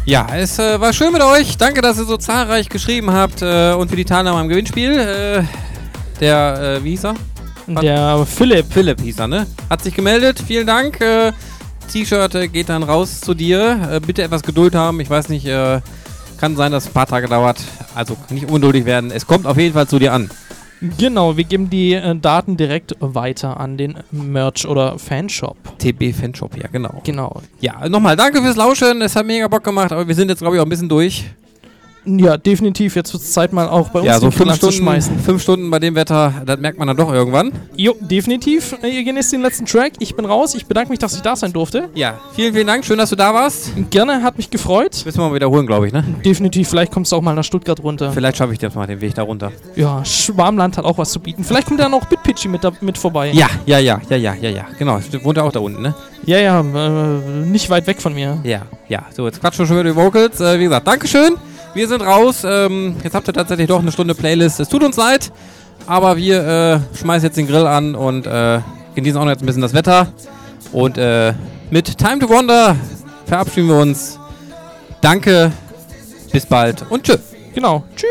Ja, es war schön mit euch. Danke, dass ihr so zahlreich geschrieben habt und für die Teilnahme am Gewinnspiel. Wie hieß er? Der Philipp. Philipp hieß er, ne? Hat sich gemeldet. Vielen Dank. T-Shirt geht dann raus zu dir. Bitte etwas Geduld haben. Ich weiß nicht, kann sein, dass es ein paar Tage dauert. Also nicht ungeduldig werden. Es kommt auf jeden Fall zu dir an. Genau, wir geben die Daten direkt weiter an den Merch- oder Fanshop. TB Fanshop, ja, genau. Genau. Ja, nochmal danke fürs Lauschen. Es hat mega Bock gemacht, aber wir sind jetzt, glaube ich, auch ein bisschen durch. Ja, definitiv. Jetzt wird es Zeit, mal auch bei uns ja, so den Knall zu schmeißen. 5 Stunden bei dem Wetter, das merkt man dann doch irgendwann. Jo, definitiv. Ihr genießt den letzten Track. Ich bin raus. Ich bedanke mich, dass ich da sein durfte. Ja, vielen, vielen Dank. Schön, dass du da warst. Gerne, hat mich gefreut. Müssen wir mal wiederholen, glaube ich, ne? Definitiv. Vielleicht kommst du auch mal nach Stuttgart runter. Vielleicht schaffe ich jetzt mal den Weg da runter. Ja, Schwarmland hat auch was zu bieten. Vielleicht kommt ja noch Bitpitchy mit vorbei. Ja. Genau, wohnt ja auch da unten, ne? Ja, nicht weit weg von mir. Ja. So, jetzt quatschen wir schon wieder die Vocals. Wie gesagt, Dankeschön. Wir sind raus. Jetzt habt ihr tatsächlich doch eine Stunde Playlist. Es tut uns leid, aber wir schmeißen jetzt den Grill an und genießen auch noch jetzt ein bisschen das Wetter. Und mit Time to Wonder verabschieden wir uns. Danke, bis bald und tschüss. Genau. Tschüss.